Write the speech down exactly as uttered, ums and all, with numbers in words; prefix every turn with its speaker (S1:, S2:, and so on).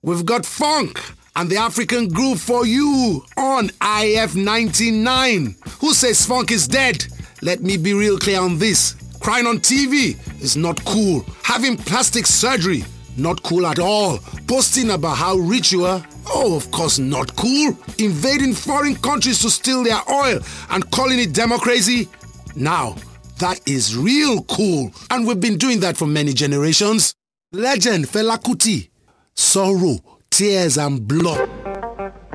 S1: we've got funk and the African groove for you on I F ninety-nine. Who says funk is dead? Let me be real clear on this. Crying on T V is not cool. Having plastic surgery, not cool at all. Posting about how rich you are, oh, of course not cool. Invading foreign countries to steal their oil and calling it democracy, now that is real cool. And we've been doing that for many generations. Legend Fela Kuti, sorrow, tears and blood.